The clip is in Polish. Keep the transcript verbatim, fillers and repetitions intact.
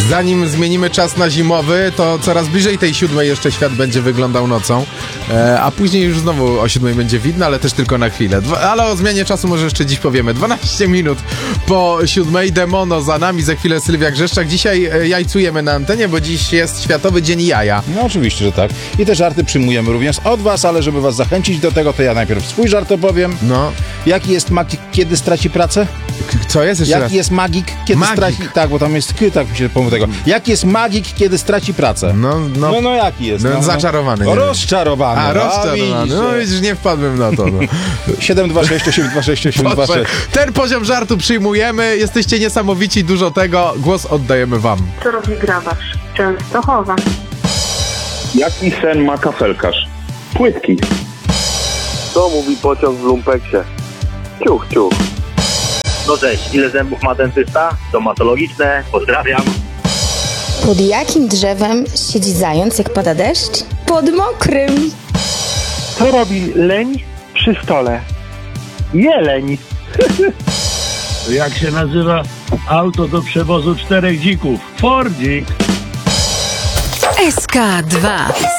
Zanim zmienimy czas na zimowy, to coraz bliżej tej siódmej jeszcze świat będzie wyglądał nocą, e, a później już znowu o siódmej będzie widno, ale też tylko na chwilę. Dwa, ale o zmianie czasu może jeszcze dziś powiemy. dwanaście minut po siódmej, Demono za nami, za chwilę Sylwia Grzeszczak. Dzisiaj e, jajcujemy na antenie, bo dziś jest Światowy Dzień Jaja. No oczywiście, że tak. I te żarty przyjmujemy również od was, ale żeby was zachęcić do tego, to ja najpierw swój żart opowiem. No. Jaki jest magik, kiedy straci pracę? K- co jest jeszcze Jaki raz? jest magik, kiedy Magik. straci... Tak, bo tam jest k, tak mi się pomógł tego. Jaki jest magik, kiedy straci pracę? No, no. No, no jaki jest? No, No, zaczarowany, No, nie wiem. rozczarowany. A, no, rozczarowany. widzicie. No widzisz, nie wpadłem na to. No. siedem dwa sześć osiem dwa sześć osiem dwa sześć. Ten poziom żartu przyjmujemy. Jesteście niesamowici, dużo tego. Głos oddajemy wam. Co robi grabarz? Częstochowa. Jaki sen ma kafelkarz? Płytki. Co mówi pociąg w lumpeksie? Ciuch, ciuch. No cześć, ile zębów ma dentysta? Stomatologiczne, pozdrawiam. Pod jakim drzewem siedzi zając, jak pada deszcz? Pod mokrym. Co robi leń przy stole? Jeleń. Jak się nazywa auto do przewozu czterech dzików? Fordzik. S K dwa.